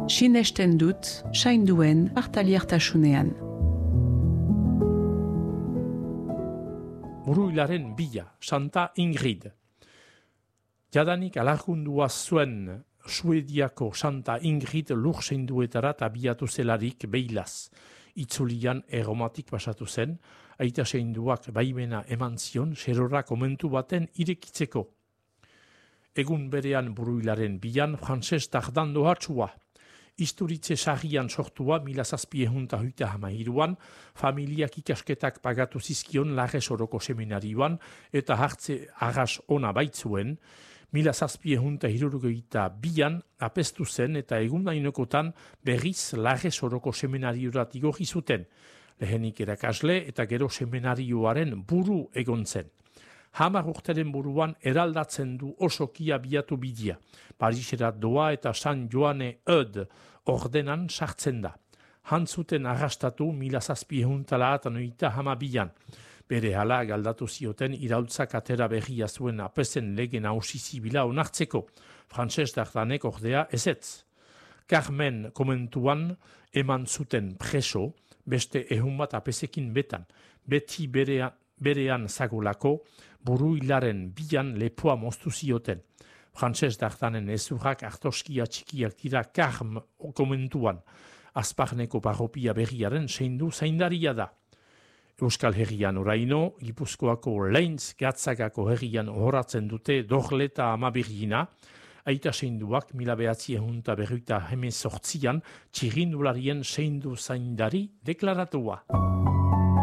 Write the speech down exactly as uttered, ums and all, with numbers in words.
Sinesten dut, sainduen partaliertasunean. Buruilaren bila, Santa Ingrid. Jadanik alargundua zuen Suediako Santa Ingrid lur seinduetara abiatu zelarik beilaz. Itzulian erromatik pasatu zen, aita seinduak baimena eman zion serora komentu baten irekitzeko. Egun berean Buruilaren bilan Frantses Dardando hartzua. Isturitze sarrian sortua mila zazpiehunta hogeita hamairuan, familiak ikasketak pagatu zizkion Larres Oroko seminarioan eta hartze arras ona baitzuen, mila zazpiehunta hirurogeita bian apestu zen eta egun dainokotan berriz Larres Oroko seminariorat igorri zuten, lehenik erakasle eta gero seminarioaren buru egon zen. Hamar urteren buruan eraldatzen du osoki abiatu bidea. Parisera doa eta San Joane Eud ordenan sartzen da. Hantzuten arrastatu mila zazpiehuntala atanoita hamabian. Bere hala galdatu zioten iraultzak atera berria zuen apesen lege nausi zibila onartzeko. Frantses Dardanek ordea ezetz. Carmen komentuan eman zuten preso, beste ehun bat apesekin betan. Beti berea berean zagolako, Buruilaren bilan lepoa moztu zioten. Frantses Dardanen ezurrak artoskia txikiak dira Karm komentuan. Azparneko parropia berriaren seindu zaindaria da. Euskal Herrian oraino, Gipuzkoako Leintz Gatzagako herrian horatzen dute Dorleta amabirgina, aita seinduak mila behatziehunta berruita hemezortzian txirindularien seindu zaindari deklaratua.